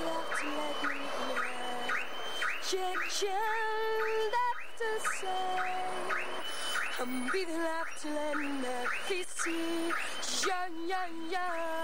left to let me in. Chicken, that's to say, I'm breathing left to let me see. Yeah, yeah, yeah.